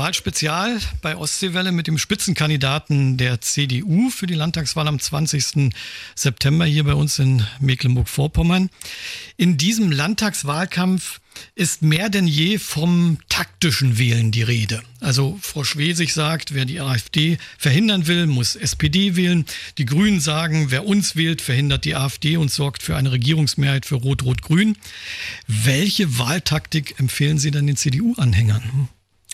Wahlspezial bei Ostseewelle mit dem Spitzenkandidaten der CDU für die Landtagswahl am 20. September hier bei uns in Mecklenburg-Vorpommern. In diesem Landtagswahlkampf ist mehr denn je vom taktischen Wählen die Rede. Also Frau Schwesig sagt, wer die AfD verhindern will, muss SPD wählen. Die Grünen sagen, wer uns wählt, verhindert die AfD und sorgt für eine Regierungsmehrheit für Rot-Rot-Grün. Welche Wahltaktik empfehlen Sie denn den CDU-Anhängern?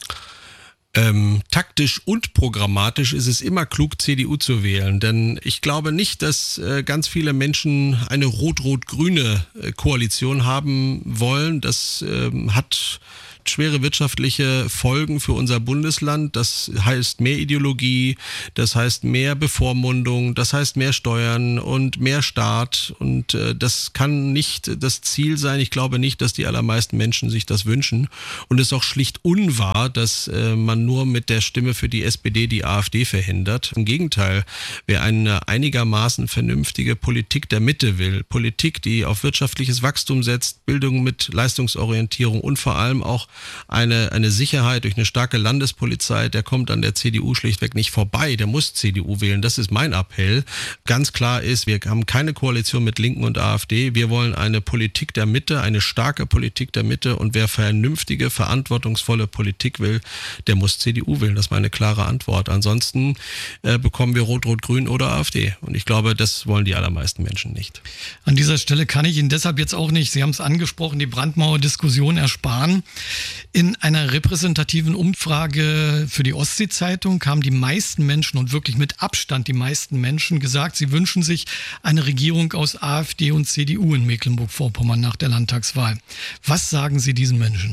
Taktisch und programmatisch ist es immer klug, CDU zu wählen, denn ich glaube nicht, dass ganz viele Menschen eine rot-rot-grüne Koalition haben wollen. Das hat schwere wirtschaftliche Folgen für unser Bundesland. Das heißt mehr Ideologie, das heißt mehr Bevormundung, das heißt mehr Steuern und mehr Staat. Und das kann nicht das Ziel sein. Ich glaube nicht, dass die allermeisten Menschen sich das wünschen. Und es ist auch schlicht unwahr, dass man nur mit der Stimme für die SPD die AfD verhindert. Im Gegenteil, wer eine einigermaßen vernünftige Politik der Mitte will, Politik, die auf wirtschaftliches Wachstum setzt, Bildung mit Leistungsorientierung und vor allem auch eine Sicherheit durch eine starke Landespolizei, der kommt an der CDU schlichtweg nicht vorbei, der muss CDU wählen. Das ist mein Appell. Ganz klar ist, wir haben keine Koalition mit Linken und AfD. Wir wollen eine Politik der Mitte, eine starke Politik der Mitte, und wer vernünftige, verantwortungsvolle Politik will, der muss CDU wählen. Das ist meine klare Antwort. Ansonsten bekommen wir Rot-Rot-Grün oder AfD. Und ich glaube, das wollen die allermeisten Menschen nicht. An dieser Stelle kann ich Ihnen deshalb jetzt auch nicht, Sie haben es angesprochen, die Brandmauer-Diskussion ersparen. In einer repräsentativen Umfrage für die Ostsee-Zeitung haben die meisten Menschen und wirklich mit Abstand die meisten Menschen gesagt, sie wünschen sich eine Regierung aus AfD und CDU in Mecklenburg-Vorpommern nach der Landtagswahl. Was sagen Sie diesen Menschen?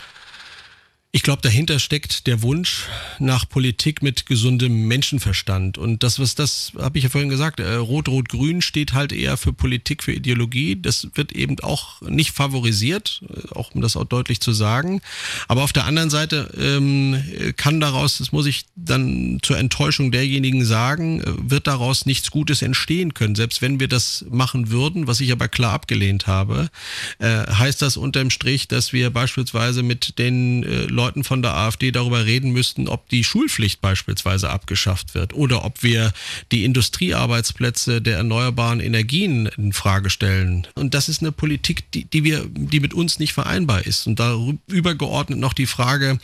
Ich glaube, dahinter steckt der Wunsch nach Politik mit gesundem Menschenverstand. Und das habe ich ja vorhin gesagt, Rot-Rot-Grün steht halt eher für Politik, für Ideologie. Das wird eben auch nicht favorisiert, auch um das auch deutlich zu sagen. Aber auf der anderen Seite kann daraus, das muss ich dann zur Enttäuschung derjenigen sagen, wird daraus nichts Gutes entstehen können. Selbst wenn wir das machen würden, was ich aber klar abgelehnt habe, heißt das unterm Strich, dass wir beispielsweise mit den Leuten von der AfD darüber reden müssten, ob die Schulpflicht beispielsweise abgeschafft wird oder ob wir die Industriearbeitsplätze der erneuerbaren Energien in Frage stellen. Und das ist eine Politik, die mit uns nicht vereinbar ist. Und da übergeordnet noch die Frage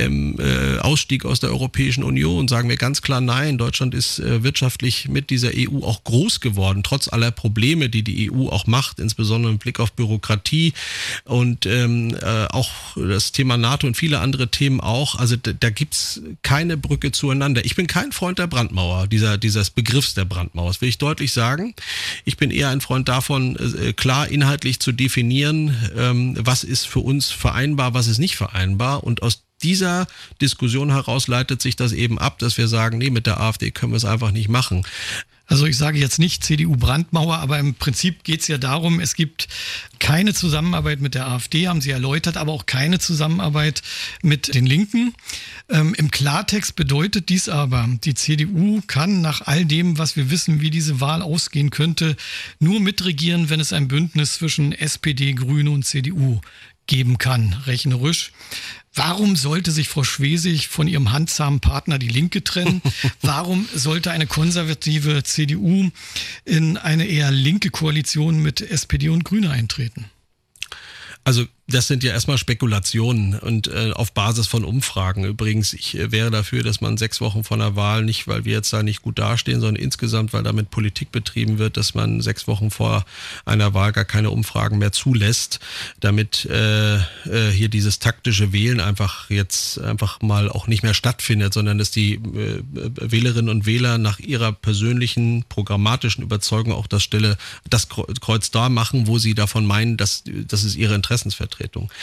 Ausstieg aus der Europäischen Union, sagen wir ganz klar nein. Deutschland ist wirtschaftlich mit dieser EU auch groß geworden, trotz aller Probleme, die EU auch macht, insbesondere mit Blick auf Bürokratie und auch das Thema NATO und viele andere Themen auch. Also da gibt's keine Brücke zueinander. Ich bin kein Freund der Brandmauer, dieses Begriffs der Brandmauer. Das will ich deutlich sagen. Ich bin eher ein Freund davon, klar inhaltlich zu definieren, was ist für uns vereinbar, was ist nicht vereinbar. Und aus dieser Diskussion heraus leitet sich das eben ab, dass wir sagen, nee, mit der AfD können wir es einfach nicht machen. Also ich sage jetzt nicht CDU-Brandmauer, aber im Prinzip geht es ja darum, es gibt keine Zusammenarbeit mit der AfD, haben Sie erläutert, aber auch keine Zusammenarbeit mit den Linken. Im Klartext bedeutet dies aber, die CDU kann nach all dem, was wir wissen, wie diese Wahl ausgehen könnte, nur mitregieren, wenn es ein Bündnis zwischen SPD, Grüne und CDU geben kann, rechnerisch. Warum sollte sich Frau Schwesig von ihrem handzahmen Partner die Linke trennen? Warum sollte eine konservative CDU in eine eher linke Koalition mit SPD und Grüne eintreten? Also das sind ja erstmal Spekulationen und auf Basis von Umfragen. Übrigens, ich wäre dafür, dass man 6 Wochen vor einer Wahl, nicht weil wir jetzt da nicht gut dastehen, sondern insgesamt, weil damit Politik betrieben wird, dass man 6 Wochen vor einer Wahl gar keine Umfragen mehr zulässt, damit hier dieses taktische Wählen einfach mal auch nicht mehr stattfindet, sondern dass die Wählerinnen und Wähler nach ihrer persönlichen programmatischen Überzeugung auch das Kreuz da machen, wo sie davon meinen, das ist ihre Interessensvertretung.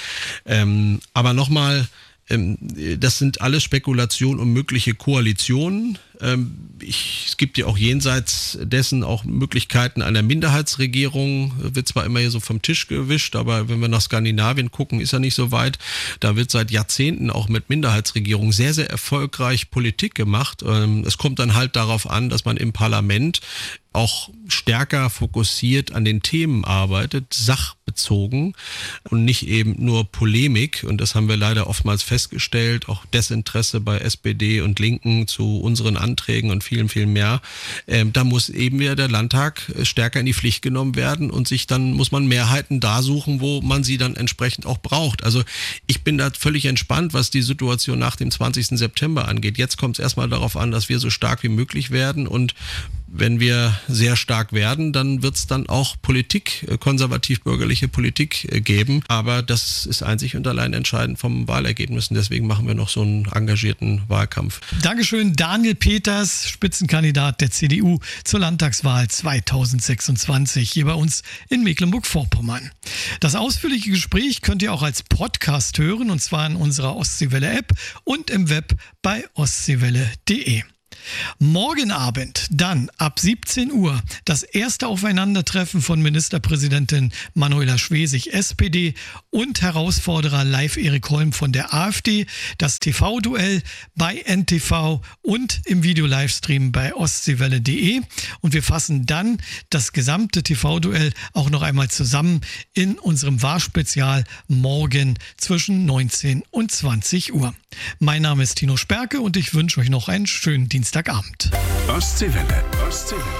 Aber nochmal, das sind alles Spekulationen um mögliche Koalitionen. Es gibt ja auch jenseits dessen auch Möglichkeiten einer Minderheitsregierung. Wird zwar immer hier so vom Tisch gewischt, aber wenn wir nach Skandinavien gucken, ist ja nicht so weit. Da wird seit Jahrzehnten auch mit Minderheitsregierungen sehr, sehr erfolgreich Politik gemacht. Es kommt dann halt darauf an, dass man im Parlament auch stärker fokussiert an den Themen arbeitet, sachbezogen und nicht eben nur Polemik. Und das haben wir leider oftmals festgestellt, auch Desinteresse bei SPD und Linken zu unseren Anträgen und vielen, viel mehr. Da muss eben wieder der Landtag stärker in die Pflicht genommen werden und muss man Mehrheiten da suchen, wo man sie dann entsprechend auch braucht. Also ich bin da völlig entspannt, was die Situation nach dem 20. September angeht. Jetzt kommt es erstmal darauf an, dass wir so stark wie möglich werden, und wenn wir sehr stark werden, dann wird es dann auch Politik, konservativ-bürgerliche Politik geben. Aber das ist einzig und allein entscheidend vom Wahlergebnis. Und deswegen machen wir noch so einen engagierten Wahlkampf. Dankeschön, Daniel Peters, Spitzenkandidat der CDU zur Landtagswahl 2026 hier bei uns in Mecklenburg-Vorpommern. Das ausführliche Gespräch könnt ihr auch als Podcast hören, und zwar in unserer Ostseewelle-App und im Web bei ostseewelle.de. Morgen Abend dann ab 17 Uhr das erste Aufeinandertreffen von Ministerpräsidentin Manuela Schwesig, SPD, und Herausforderer Live Erik Holm von der AfD. Das TV-Duell bei NTV und im Video-Livestream bei ostseewelle.de. Und wir fassen dann das gesamte TV-Duell auch noch einmal zusammen in unserem Wahrspezial morgen zwischen 19 und 20 Uhr. Mein Name ist Tino Sperke und ich wünsche euch noch einen schönen Dienstagabend. Ostseewelle.